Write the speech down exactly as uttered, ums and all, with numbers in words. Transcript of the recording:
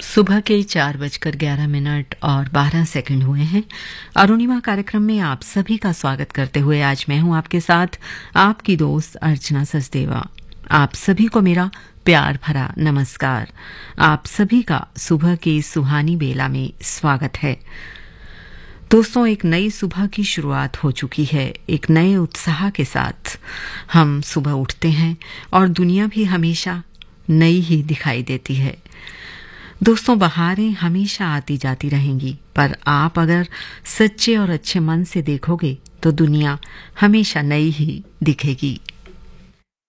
सुबह के चार बजकर ग्यारह मिनट और बारह सेकंड हुए हैं। अरुणिमा कार्यक्रम में आप सभी का स्वागत करते हुए आज मैं हूं आपके साथ आपकी दोस्त अर्चना सचदेवा। आप सभी को मेरा प्यार भरा नमस्कार। आप सभी का सुबह की सुहानी बेला में स्वागत है। दोस्तों, एक नई सुबह की शुरुआत हो चुकी है। एक नए उत्साह के साथ हम सुबह उठते हैं और दुनिया भी हमेशा नई ही दिखाई देती है। दोस्तों, बहारें हमेशा आती जाती रहेंगी, पर आप अगर सच्चे और अच्छे मन से देखोगे तो दुनिया हमेशा नई ही दिखेगी।